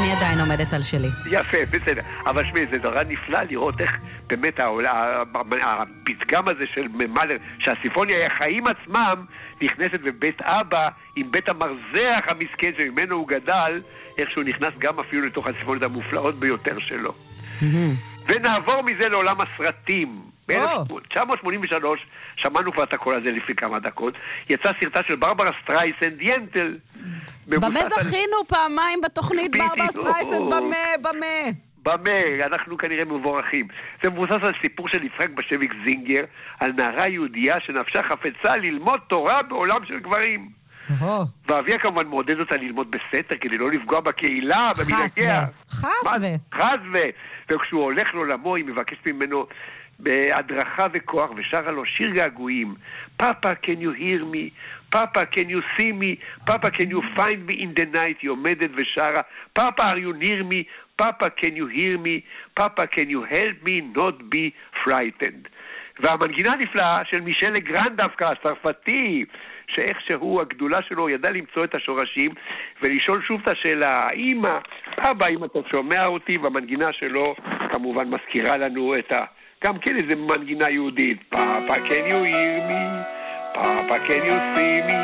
אני עדיין עומדת על שלי. יפה, בסדר. אבל שמי, זה דבר נפלא לראות איך באמת הפתגם הזה של ממלר, שהסימפוניה היא החיים עצמם, נכנסת בבית אבא עם בית המרזח המסכן שממנו הוא גדל, איך שהוא נכנס גם אפילו לתוך הסימפוניות המופלאות ביותר שלו. ונעבור מזה לעולם הסרטים. ב-1983, שמענו כבר את הקול הזה לפני כמה דקות, יצא סרטה של ברברה סטרייסנד, ינטל. במה זכינו פעמיים בתוכנית ברברה סטרייסנד? במה? אנחנו כנראה מבורכים. זה מבוסס על סיפור של יצחק בשביק זינגר, על נערה יהודייה שנפשה חפצה ללמוד תורה בעולם של גברים. ואביה כמובן מעודד אותה ללמוד בסתר כדי לא לפגוע בקהילה, במנהגיה. חסווה. וכשהוא הולך לעולמו היא מבקשת ממנו בהדרכה וכוח ושרה לו שיר געגועים. Papa, can you hear me? Papa, can you see me? Papa, can you find me in the night? היא עומדת ושרה. Papa, are you near me? Papa, can you hear me? Papa, can you help me not be frightened? והמנגינה הנפלאה של מישל לגרנד דווקא, הצרפתי, שאיכשהו הגדולה שלו ידע למצוא את השורשים ולשאול שוב את השאלה, אמא, אבא, אם אתה שומע אותי, והמנגינה שלו כמובן מזכירה לנו את גם כן איזה מנגינה יהודית. Papa, can you hear me? Papa, can you see me?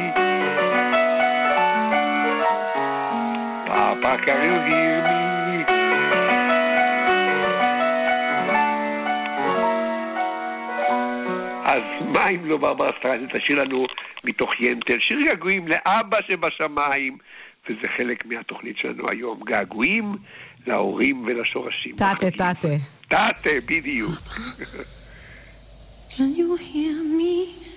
Papa, can you hear me? אז מה אם לא ברברה סטרייסנד תשאיר לנו מתוך ינטל שיר געגועים לאבא שבשמיים, וזה חלק מהתוכנית שלנו היום, געגועים להורים ולשורשים. תתה בדיוק. Can you hear me?